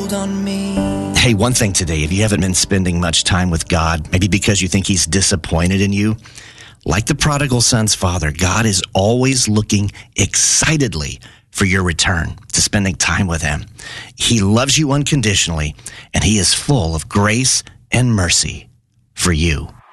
hold on me. Hey, one thing today, if you haven't been spending much time with God, maybe because you think he's disappointed in you, like the prodigal son's father, God is always looking excitedly for your return to spending time with him. He loves you unconditionally, and he is full of grace and mercy for you.